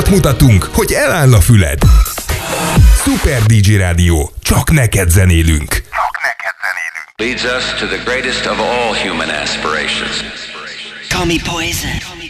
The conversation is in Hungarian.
Olyat mutatunk, hogy eláll a füled. Super DJ Rádió. Csak neked zenélünk. Leads us to the greatest of all human aspirations. Call me poison.